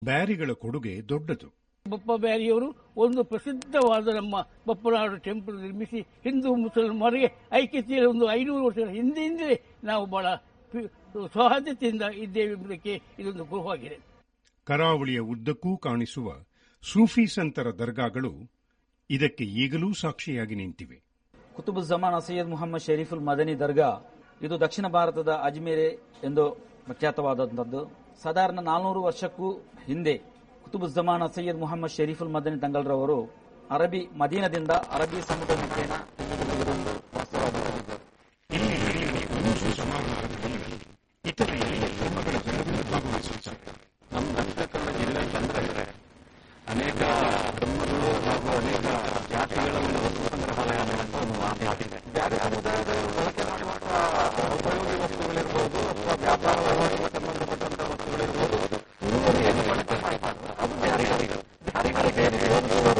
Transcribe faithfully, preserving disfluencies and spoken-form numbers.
ಬ್ಯಾರಿಗಳ ಕೊಡುಗೆ ದೊಡ್ಡದು. ಬಪ್ಪ ಬ್ಯಾರಿಯವರು ಒಂದು ಪ್ರಸಿದ್ಧವಾದ ನಮ್ಮ ಬಪ್ಪನಾಡು ಟೆಂಪಲ್ ನಿರ್ಮಿಸಿ ಹಿಂದೂ ಮುಸಲ್ಮಾನರಿಗೆ ಐಕ್ಯತೆಯ ಒಂದು ಐನೂರು ವರ್ಷಗಳ ಹಿಂದೆಯಿಂದಲೇ ನಾವು ಬಹಳ ಸೌಹಾರ್ದತೆಯಿಂದ ಇದ್ದೇವೆ ಎಂಬುದಕ್ಕೆ ಇದೊಂದು ಗುರುವಾಗಿದೆ. ಕರಾವಳಿಯ ಉದ್ದಕ್ಕೂ ಕಾಣಿಸುವ ಸೂಫಿ ಸಂತರ ದರ್ಗಾಗಳು ಇದಕ್ಕೆ ಈಗಲೂ ಸಾಕ್ಷಿಯಾಗಿ ನಿಂತಿವೆ. ಕುತುಬುಜ್ಜಮಾನ್ ಸೈಯದ್ ಮುಹಮ್ಮದ್ ಶರೀಫುಲ್ ಮದನಿ ದರ್ಗಾ ಇದು ದಕ್ಷಿಣ ಭಾರತದ ಅಜ್ಮೇರೆ ಎಂದು ಪ್ರಖ್ಯಾತವಾದಂಥದ್ದು. ಸಾಧಾರಣ ನಾಲ್ನೂರು ವರ್ಷಕ್ಕೂ ಹಿಂದೆ ಕುತುಬುಜ್ಜಮಾನ್ ಸೈಯದ್ ಮುಹಮ್ಮದ್ ಶರೀಫುಲ್ ಮದನಿ ತಂಗಲ್ರವರು ಅರಬಿ ಮದೀನದಿಂದ ಅರಬ್ಬಿ ಸಮುದ್ರ ಮುಖೇನ ಅನೇಕ ಧರ್ಮಗಳು ಹಾಗೂ ಅನೇಕ ಜಾತಿಗಳ ಒಂದು ಸಂಗ್ರಹಾಲಯ ಬೇರೆ ಸಮುದಾಯದ